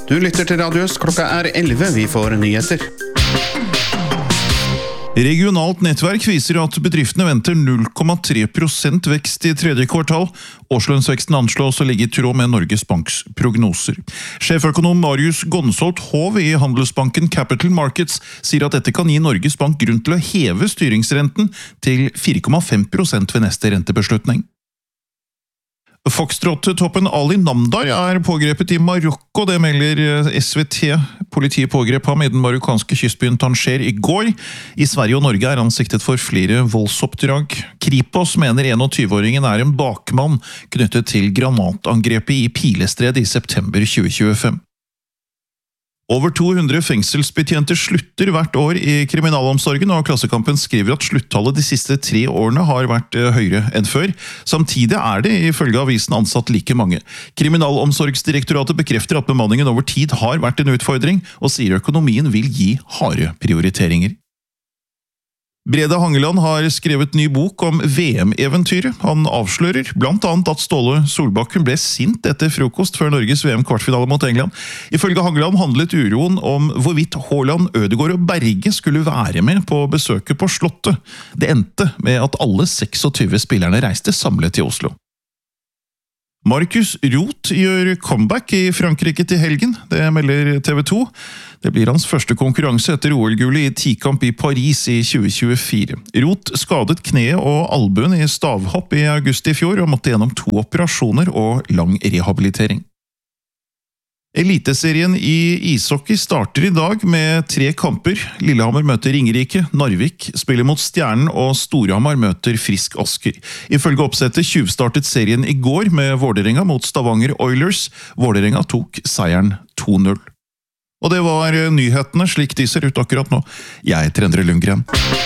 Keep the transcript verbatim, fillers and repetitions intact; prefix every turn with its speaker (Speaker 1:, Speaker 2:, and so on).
Speaker 1: Du lytter til Radius, klokka er elleve, vi får nyheter.
Speaker 2: Regionalt nettverk viser at bedriftene venter null komma tre prosent vekst i tredje kvartal. Årslønnsveksten anslås å ligge i tråd med Norges Banks prognoser. Sjeføkonom Marius Gonsholt Hov i Handelsbanken Capital Markets sier at dette kan gi Norges Bank grunn til å heve styringsrenten til fire komma fem prosent ved neste rentebeslutning. Foxtrot-toppen Ali Namdar er pågrepet i Marokko, det melder S V T. Politiet pågrep ham i den marokkanske kystbyen Tanger i går. I Sverige og Norge er han siktet for flere voldsoppdrag. Kripos mener tjueåringen er en bakmann knyttet til granatangrepet i Pilestred i september tjue tjuefem. Over to hundre fengselsbetjenter slutter hvert år i kriminalomsorgen, og Klassekampen skriver at sluttallet de siste tre årene har vært høyere enn før. Samtidig er det ifølge avisen ansatt like mange. Kriminalomsorgsdirektoratet bekrefter at bemanningen over tid har vært en utfordring, og sier økonomien vil gi harde prioriteringer. Brede Hangeland har skrevet ny bok om V M-eventyret. Han avslører blant annet at Ståle Solbakken ble sint etter frokost før Norges V M-kvartfinale mot England. Ifølge Hangeland handlet uroen om hvorvidt Haaland, Ødegaard og Berge skulle være med på besøket på Slottet. Det endte med at alle seksogtyve spillerne reiste samlet til Oslo. Markus Roth gjør comeback i Frankrike til helgen, det melder T V to. Det blir hans første konkurranse etter O L-gullet i tikamp i Paris i tjue tjuefire. Roth skadet kneet og albuen i stavhopp i august i fjor og måtte gjennom to operasjoner og lang rehabilitering. Eliteserien i ishockey starter i dag med tre kamper. Lillehammer møter Ringerike, Narvik spiller mot Stjernen og Storhamar møter Frisk Asker. Ifølge oppsettet tjuvstartet serien i går med Vålerenga mot Stavanger Oilers. Vålerenga tok seieren to null. Og det var nyhetene slik de ser ut akkurat nå. Jeg heter Endre Lundgren.